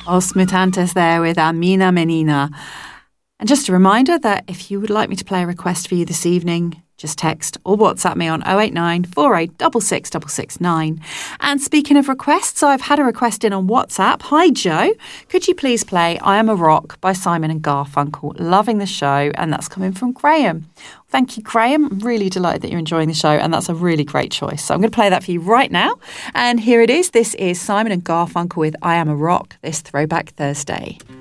Os Mutantes there with Amina Menina. And just a reminder that if you would like me to play a request for you this evening, just text or WhatsApp me on 089 4866 669. And speaking of requests, I've had a request in on WhatsApp. Hi, Joe. Could you please play I Am a Rock by Simon and Garfunkel? Loving the show. And that's coming from Graham. Thank you, Graham. I'm really delighted that you're enjoying the show. And that's a really great choice. So I'm going to play that for you right now. And here it is. This is Simon and Garfunkel with I Am a Rock, this Throwback Thursday.